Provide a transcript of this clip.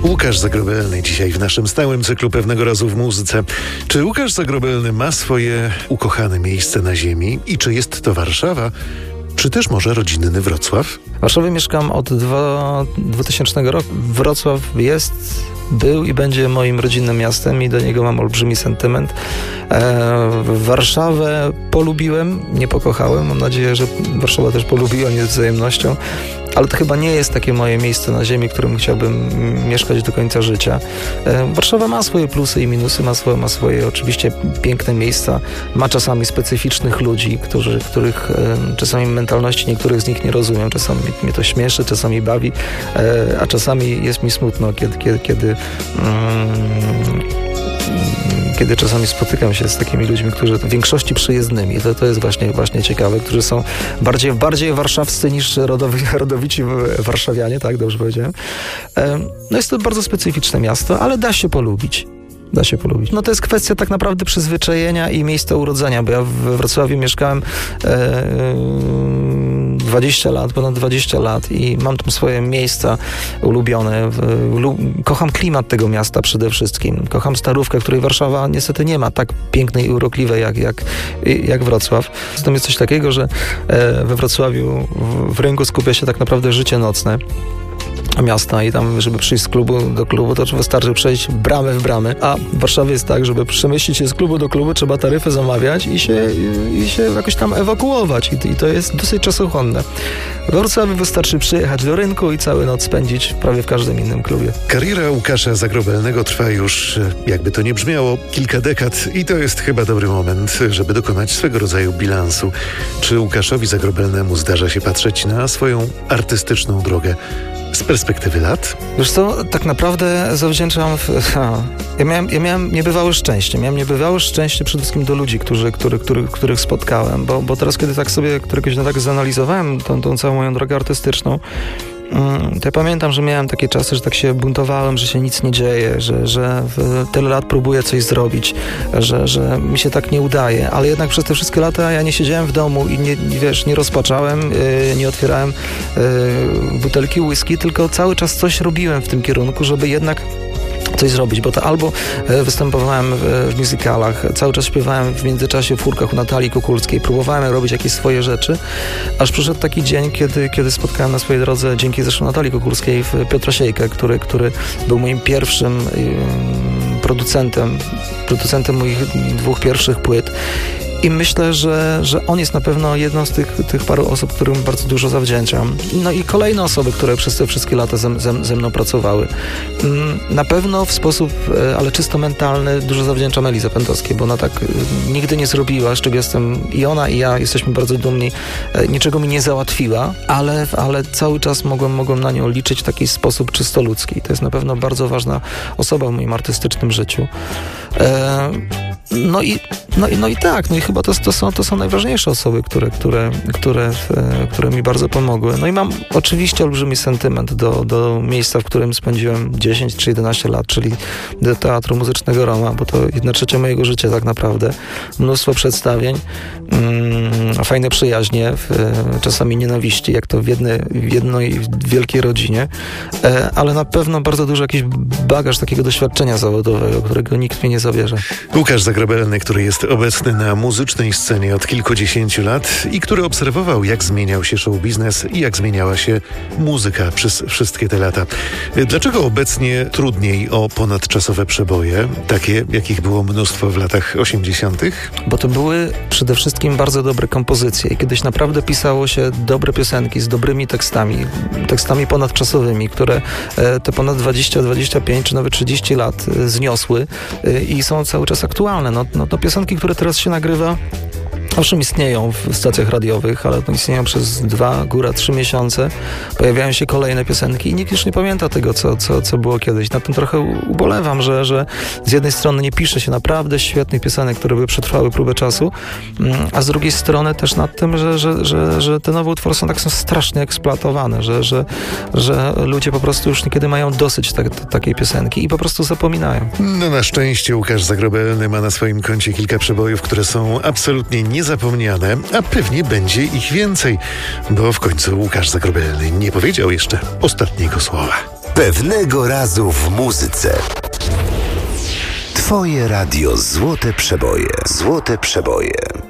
Łukasz Zagrobelny dzisiaj w naszym stałym cyklu Pewnego razu w muzyce. Czy Łukasz Zagrobelny ma swoje ukochane miejsce na ziemi i czy jest to Warszawa, czy też może rodzinny Wrocław? W Warszawie mieszkam od 2000 roku. Wrocław był i będzie moim rodzinnym miastem i do niego mam olbrzymi sentyment. Warszawę polubiłem, nie pokochałem. Mam nadzieję, że Warszawa też polubiła mnie z wzajemnością. Ale to chyba nie jest takie moje miejsce na ziemi, w którym chciałbym mieszkać do końca życia. Warszawa ma swoje plusy i minusy, ma swoje oczywiście piękne miejsca, ma czasami specyficznych ludzi, których czasami mentalności niektórych z nich nie rozumiem. Czasami mnie to śmieszy, czasami bawi, a czasami jest mi smutno, kiedy czasami spotykam się z takimi ludźmi, którzy w większości przyjezdnymi, to jest właśnie ciekawe, którzy są bardziej warszawscy niż rodowici warszawianie, tak dobrze powiedziałem. No jest to bardzo specyficzne miasto, ale da się polubić. No to jest kwestia tak naprawdę przyzwyczajenia i miejsca urodzenia, bo ja w Wrocławiu mieszkałem 20 lat i mam tam swoje miejsca ulubione. Kocham klimat tego miasta przede wszystkim. Kocham Starówkę, której Warszawa niestety nie ma tak pięknej i urokliwej jak Wrocław. Zatem jest coś takiego, że we Wrocławiu w rynku skupia się tak naprawdę życie nocne miasta i tam, żeby przyjść z klubu do klubu, to wystarczy przejść bramę w bramę, a w Warszawie jest tak, żeby przemieścić się z klubu do klubu, trzeba taryfy zamawiać i się jakoś tam ewakuować i to jest dosyć czasochłonne. W Wrocławiu wystarczy przyjechać do rynku i całą noc spędzić prawie w każdym innym klubie. Kariera Łukasza Zagrobelnego trwa już, jakby to nie brzmiało, kilka dekad i to jest chyba dobry moment, żeby dokonać swego rodzaju bilansu. Czy Łukaszowi Zagrobelnemu zdarza się patrzeć na swoją artystyczną drogę z perspektywy lat? Wiesz co, tak naprawdę zawdzięczam... Ja miałem niebywałe szczęście. Miałem niebywałe szczęście przede wszystkim do ludzi, których spotkałem, bo teraz, kiedy tak sobie któregoś dnia tak zanalizowałem tą całą moją drogę artystyczną, to ja pamiętam, że miałem takie czasy, że tak się buntowałem, że się nic nie dzieje, że tyle lat próbuję coś zrobić, że mi się tak nie udaje, ale jednak przez te wszystkie lata ja nie siedziałem w domu i nie rozpaczałem, nie otwierałem butelki whisky, tylko cały czas coś robiłem w tym kierunku, żeby jednak coś zrobić, bo to albo występowałem w musicalach, cały czas śpiewałem w międzyczasie w chórkach u Natalii Kukulskiej, próbowałem robić jakieś swoje rzeczy, aż przyszedł taki dzień, kiedy spotkałem na swojej drodze, dzięki zresztą Natalii Kukulskiej, Piotra Siejkę, który był moim pierwszym producentem moich 2 pierwszych płyt. I myślę, że on jest na pewno jedną z tych paru osób, którym bardzo dużo zawdzięczam. No i kolejne osoby, które przez te wszystkie lata ze mną pracowały. Na pewno w sposób, ale czysto mentalny, dużo zawdzięczam Elize Pętowskiej, bo ona tak nigdy nie zrobiła, z czego jestem i ona, i ja jesteśmy bardzo dumni. Niczego mi nie załatwiła, ale cały czas mogłem na nią liczyć w taki sposób czysto ludzki. To jest na pewno bardzo ważna osoba w moim artystycznym życiu. No i chyba to są najważniejsze osoby, które mi bardzo pomogły. No i mam oczywiście olbrzymi sentyment do miejsca, w którym spędziłem 10 czy 11 lat, czyli do Teatru Muzycznego Roma, bo to 1/3 mojego życia tak naprawdę. Mnóstwo przedstawień, fajne przyjaźnie, czasami nienawiści, jak to w jednej wielkiej rodzinie, ale na pewno bardzo duży jakiś bagaż takiego doświadczenia zawodowego, którego nikt mi nie zabierze. Łukasz Zagrobelny, który jest obecny na muzycznej scenie od kilkudziesięciu lat i który obserwował, jak zmieniał się show biznes i jak zmieniała się muzyka przez wszystkie te lata. Dlaczego obecnie trudniej o ponadczasowe przeboje, takie jakich było mnóstwo w latach 80.? Bo to były przede wszystkim bardzo dobre kompozycje i kiedyś naprawdę pisało się dobre piosenki z dobrymi tekstami ponadczasowymi, które te ponad 20, 25 czy nawet 30 lat zniosły i są cały czas aktualne. No to piosenki, które teraz się nagrywa, owszem, istnieją w stacjach radiowych, ale to istnieją przez 2, góra 3 miesiące. Pojawiają się kolejne piosenki i nikt już nie pamięta tego, co było kiedyś. Na tym trochę ubolewam, że z jednej strony nie pisze się naprawdę świetnych piosenek, które by przetrwały próbę czasu, a z drugiej strony też nad tym, że te nowe utwory są strasznie eksploatowane, że ludzie po prostu już niekiedy mają dosyć takiej piosenki i po prostu zapominają. No na szczęście Łukasz Zagrobelny ma na swoim koncie kilka przebojów, które są absolutnie niezapomniane, a pewnie będzie ich więcej, bo w końcu Łukasz Zagrobelny nie powiedział jeszcze ostatniego słowa. Pewnego razu w muzyce. Twoje radio Złote Przeboje. Złote Przeboje.